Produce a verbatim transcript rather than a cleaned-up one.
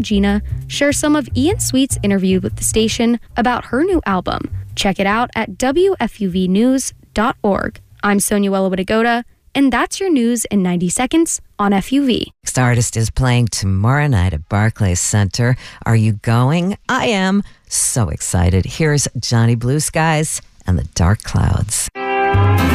Gina share some of Ian Sweet's interview with the station about her new album. Check it out at W F U V news dot org. I'm Sonia Wella-Widegoda, and that's your news in ninety seconds on F U V. Next artist is playing tomorrow night at Barclays Center. Are you going? I am. So excited. Here's Johnny Blue Skies and the Dark Clouds.